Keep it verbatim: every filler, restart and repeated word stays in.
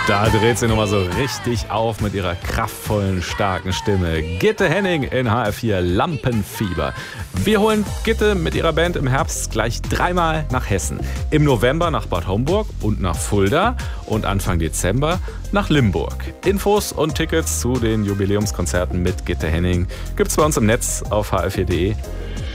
Da dreht sie nochmal so richtig auf mit ihrer kraftvollen, starken Stimme. Gitte Henning in H R vier Lampenfieber. Wir holen Gitte mit ihrer Band im Herbst gleich dreimal nach Hessen. Im November nach Bad Homburg und nach Fulda und Anfang Dezember nach Limburg. Infos und Tickets zu den Jubiläumskonzerten mit Gitte Henning gibt's bei uns im Netz auf h r vier punkt de.